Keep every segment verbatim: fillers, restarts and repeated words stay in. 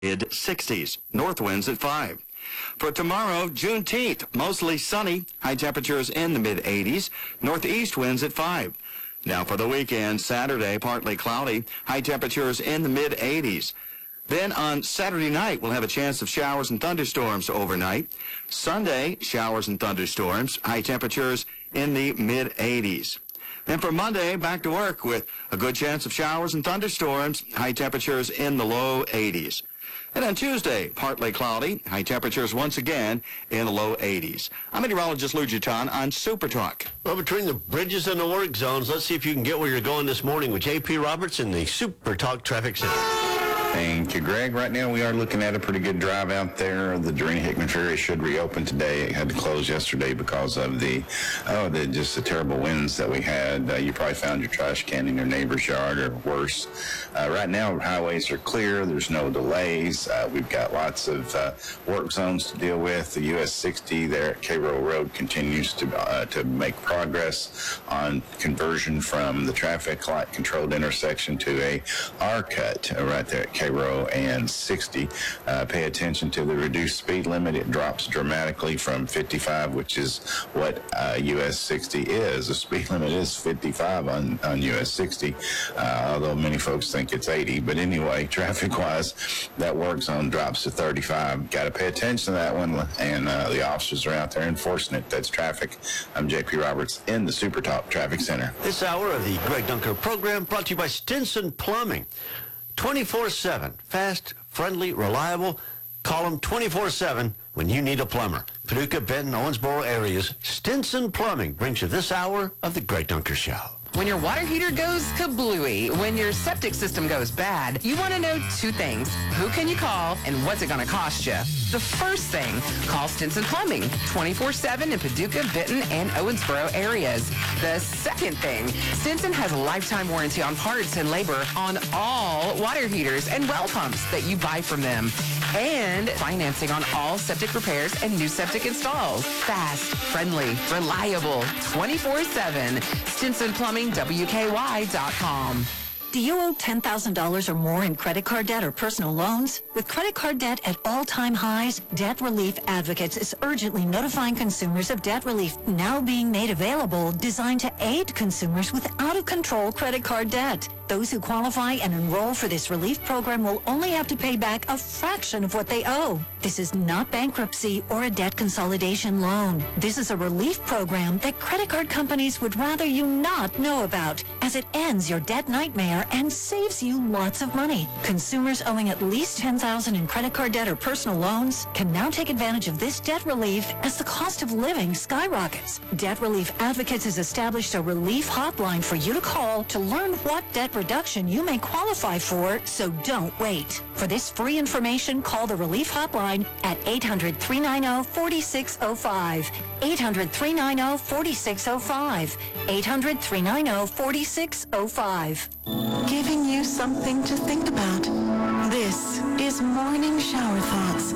mid sixties. North winds at five. For tomorrow, Juneteenth, mostly sunny. High temperatures in the mid eighties. Northeast winds at five. Now for the weekend, Saturday, partly cloudy. High temperatures in the mid eighties. Then on Saturday night, we'll have a chance of showers and thunderstorms overnight. Sunday, showers and thunderstorms. High temperatures in the mid eighties. Then for Monday, back to work with a good chance of showers and thunderstorms. High temperatures in the low eighties. And on Tuesday, partly cloudy. High temperatures once again in the low eighties. I'm meteorologist Lou Giton on Super Talk. Well, between the bridges and the work zones, let's see if you can get where you're going this morning with J P Roberts in the Super Talk Traffic Center. Thank you, Greg. Right now, we are looking at a pretty good drive out there. The Dorena Hickman Ferry should reopen today. It had to close yesterday because of the, oh, the just the terrible winds that we had. Uh, you probably found your trash can in your neighbor's yard or worse. Uh, right now, highways are clear. There's no delays. Uh, we've got lots of uh, work zones to deal with. The U S sixty there at Cairo Road continues to uh, to make progress on conversion from the traffic light controlled intersection to a R cut uh, right there at Cairo and sixty. Uh, pay attention to the reduced speed limit. It drops dramatically from fifty-five, which is what uh, U S sixty is. The speed limit is fifty-five on, on U S sixty, uh, although many folks think it's eighty. But anyway, traffic-wise, that work zone drops to thirty-five. Got to pay attention to that one, and uh, the officers are out there enforcing it. That's traffic. I'm J P Roberts in the Super Talk Traffic Center. This hour of the Greg Dunker program brought to you by Stinson Plumbing. twenty-four seven. Fast, friendly, reliable. Call them twenty-four seven when you need a plumber. Paducah, Benton, Owensboro areas. Stinson Plumbing brings you this hour of the Greg Dunker Show. When your water heater goes kablooey, when your septic system goes bad, you want to know two things. Who can you call and what's it going to cost you? The first thing, call Stinson Plumbing, twenty-four seven in Paducah, Benton, and Owensboro areas. The second thing, Stinson has a lifetime warranty on parts and labor on all water heaters and well pumps that you buy from them. And financing on all septic repairs and new septic installs. Fast, friendly, reliable, twenty-four seven. Stinson Plumbing, W K Y dot com. Do you owe ten thousand dollars or more in credit card debt or personal loans? With credit card debt at all-time highs, Debt Relief Advocates is urgently notifying consumers of debt relief now being made available, designed to aid consumers with out-of-control credit card debt. Those who qualify and enroll for this relief program will only have to pay back a fraction of what they owe. This is not bankruptcy or a debt consolidation loan. This is a relief program that credit card companies would rather you not know about, as it ends your debt nightmare and saves you lots of money. Consumers owing at least ten thousand dollars in credit card debt or personal loans can now take advantage of this debt relief as the cost of living skyrockets. Debt Relief Advocates has established a relief hotline for you to call to learn what debt reduction you may qualify for, so don't wait. For this free information, call the relief hotline at eight hundred, three nine zero, four six zero five. eight hundred, three nine zero, four six zero five. eight hundred, three nine zero, four six zero five. Giving you something to think about. This is Morning Shower Thoughts.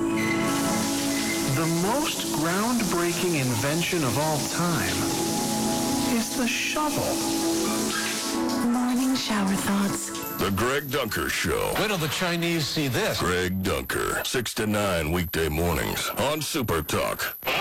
The most groundbreaking invention of all time is the shovel. Morning Shower Thoughts. The Greg Dunker Show. When will the Chinese see this? Greg Dunker, six to nine weekday mornings on Super Talk.